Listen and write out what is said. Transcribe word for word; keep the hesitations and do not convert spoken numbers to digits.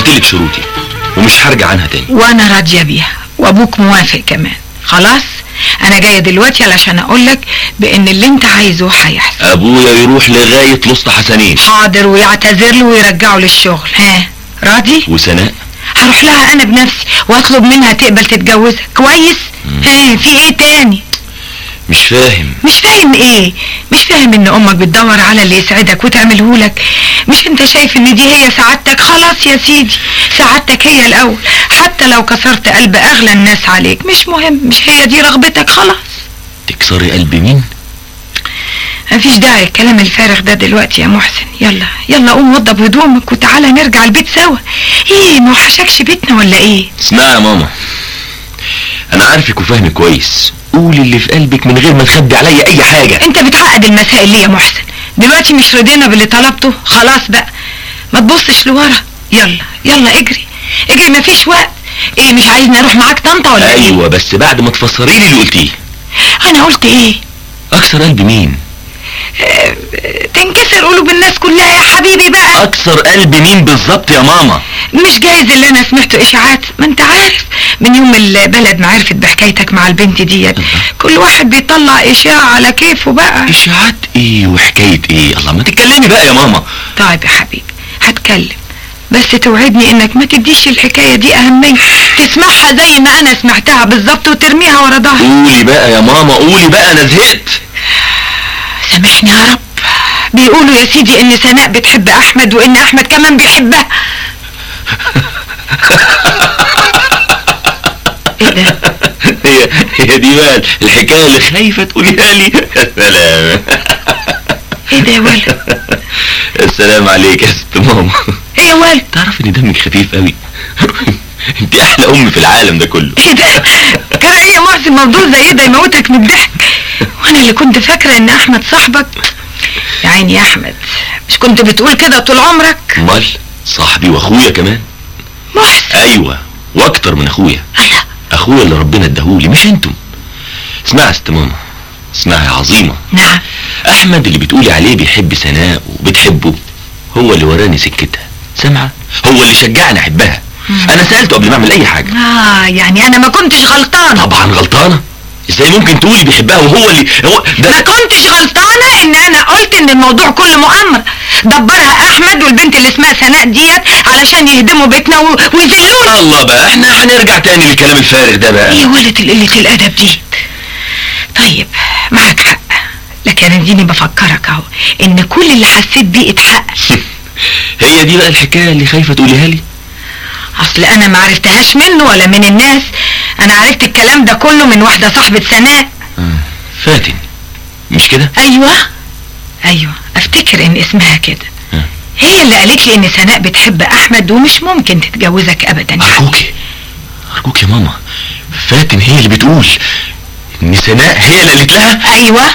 قلتلك شروطي ومش هرجع عنها تاني، وانا راضيه بيها وابوك موافق كمان. خلاص انا جايه دلوقتي علشان اقولك بان اللي انت عايزه هيحصل. ابويا يروح لغايه الاسطى حسنين. حاضر، ويعتذر له ويرجعه للشغل. ها راضي؟ وسناء هروح لها انا بنفسي واطلب منها تقبل تتجوزك. كويس؟ ها في ايه تاني؟ مش فاهم. مش فاهم ايه؟ مش فاهم ان امك بتدور على اللي يسعدك وتعملهولك؟ مش انت شايف ان دي هي سعادتك؟ خلاص يا سيدي، سعادتك هي الاول، حتى لو كسرت قلب اغلى الناس عليك مش مهم، مش هي دي رغبتك؟ خلاص. تكسري قلب مين؟ مفيش داعي الكلام الفارغ ده دلوقتي يا محسن. يلا يلا قوم وضب هدومك وتعالى نرجع البيت سوا. ايه موحشكش بيتنا ولا ايه؟ اسمعي يا ماما، انا عارفك وفاهمك كويس، قولي اللي في قلبك من غير ما تخبي عليا اي حاجه. انت بتعقد المسائل ليه يا محسن؟ دلوقتي مش رضينا باللي طلبته، خلاص بقى ما تبصش لورا. يلا يلا اجري اجري، مفيش وقت. ايه مش عايزني اروح معاك طنطا ولا ايه؟ ايوه بس بعد ما تفسري لي اللي قلتيه. انا قلت ايه؟ اكسر قلب مين؟ اه تنكسر قلوب الناس كلها يا حبيبي بقى. اكسر قلب مين بالظبط يا ماما؟ مش جايز اللي انا سمعته اشاعات؟ ما انت عارف من يوم البلد ما عرفت بحكايتك مع البنت ديت كل واحد بيطلع اشاعة على كيفه بقى. اشاعات ايه وحكاية ايه؟ الله ما تتكلمي بقى يا ماما. طيب يا حبيبي هتكلم، بس توعدني انك ما تديش الحكاية دي اهمية، تسمعها زي ما انا سمعتها بالظبط وترميها ورا ظهري. قولي بقى يا ماما قولي بقى، انا زهقت. سامحني يا رب. بيقولوا يا سيدي ان سناء بتحب احمد وان احمد كمان بيحبها. ايه ده؟ هي هي دي بقى الحكايه اللي خايفه تقوليها لي؟ يا سلام. ايه ده يا ولد؟ السلام عليك يا ست ماما. ايه يا ولد؟ تعرف ان دمك خفيف قوي. انت احلى ام في العالم ده كله. ايه ده؟ كان ايه يا محسن موضوع زي ده يموتك من الضحك؟ وانا اللي كنت فاكره ان احمد صاحبك. يا عيني يا احمد، مش كنت بتقول كده طول عمرك؟ امال صاحبي واخويا كمان. محسن؟ ايوه واكتر من اخويا. الله، اخويا اللي ربنا اداهولي مش انتم. اسمعي يا ست ماما، اسمعي يا عظيمه. نعم. احمد اللي بتقولي عليه بيحب سناء وبتحبه هو اللي وراني سكتها، سامعه؟ هو اللي شجعني احبها. مم. انا سالته قبل ما اعمل اي حاجه. اه يعني انا ما كنتش غلطانه؟ طبعا غلطانه. ازاي ممكن تقولي بيحبها وهو اللي هو ده؟ ما كنتش غلطانه ان انا قلت ان الموضوع كله مؤامره دبرها احمد والبنت اللي اسمها سناء ديت علشان يهدموا بيتنا و... ويذلونا. الله بقى، احنا هنرجع تاني للكلام الفارغ ده بقى. ايه ولد قلة الادب دي؟ طيب معاك حق، لكن اديني بفكرك اهو ان كل اللي حسيت بيه اتحقق. هي دي بقى الحكايه اللي خايفه تقوليها لي؟ اصل انا ما عرفتهاش منه ولا من الناس، انا عرفت الكلام ده كله من واحده صاحبه سناء. آه. فاتن مش كده؟ ايوه ايوه افتكر ان اسمها كده. آه. هي اللي قالت لي ان سناء بتحب احمد ومش ممكن تتجوزك ابدا. ارجوكي ارجوكي يا ماما، فاتن هي اللي بتقول ان سناء هي اللي قالت لها؟ ايوه